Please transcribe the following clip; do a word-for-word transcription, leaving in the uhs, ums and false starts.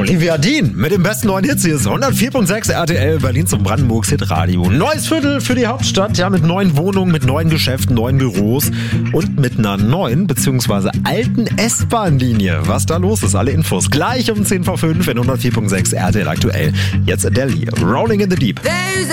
Olivia Dean mit dem besten neuen Hits. Hier ist hundertvier Komma sechs R T L, Berlins und Brandenburgs Hitradio. Neues Viertel für die Hauptstadt, ja, mit neuen Wohnungen, mit neuen Geschäften, neuen Büros und mit einer neuen bzw. alten S-Bahn-Linie. Was da los ist, alle Infos gleich um zehn vor fünf in hundertvier Komma sechs R T L aktuell. Jetzt Adele hier, Rolling in the Deep.